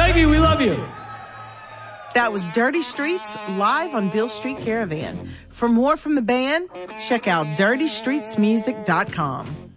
Peggy, we love you. That was Dirty Streets live on Beale Street Caravan. For more from the band, check out dirtystreetsmusic.com.